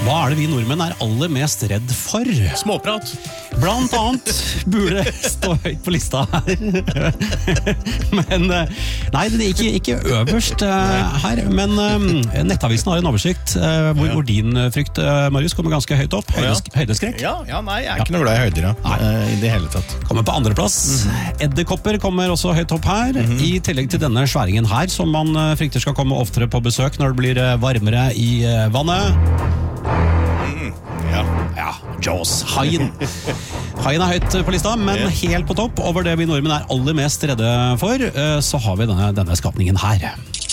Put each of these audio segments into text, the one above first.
Hva det vi nordmenn aller mest redd for? Småprat. Blant annet burde stå høyt på lista her. Men nei, det ikke øverst her. Men Nettavisen har en oversikt hvor din frykt, Marius, kommer ganske høyt opp. Høydeskrekk. Ja, nei, jeg ikke noe glad i høyder i det hele tatt. Kommer på andreplass. Edderkopper kommer også høyt opp her. I tillegg til denne sværingen her, som man frykter skal komme oftere på besøk når det blir varmere i vannet. Ja, Jaws, haien. Haien høyt på lista, men helt på topp over det vi nordmenn aller mest redde for, så har vi denne skapningen her.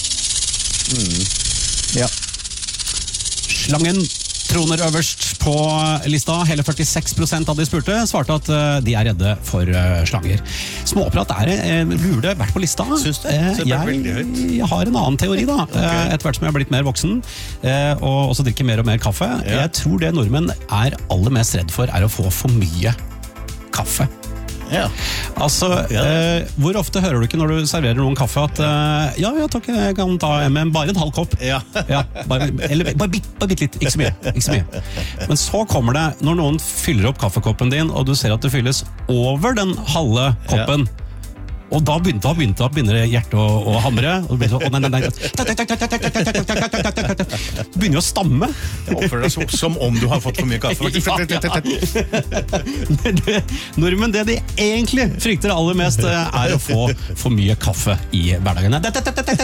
Ja. Slangen troner øverst på lista. Hele 46% av de spurte svarte at de redde for slanger. Småprat burde vært på lista. Syns du? Så det veldig høyt. Jeg har en annen teori da. Etter hvert som jeg har blitt mer voksen, og også drikker mer og mer kaffe. Jeg tror det nordmenn aller mest redd for å få for mye kaffe. Ja. Altså, hvor ofte hører du ikke når du serverer noen kaffe at takk, jeg kan ta med bare en halv kopp. Bare bitte litt, ikke så mye. Men så kommer det når noen fyller opp kaffekoppen din, og du ser at det fylles over den halve koppen. Og da begynner hjertet å hamre, og det blir nei. Du begynner å stamme. Jeg oppfører deg som om du har fått for mye kaffe. Nordmenn, det de egentlig frykter aller mest å få for mye kaffe i hverdagen.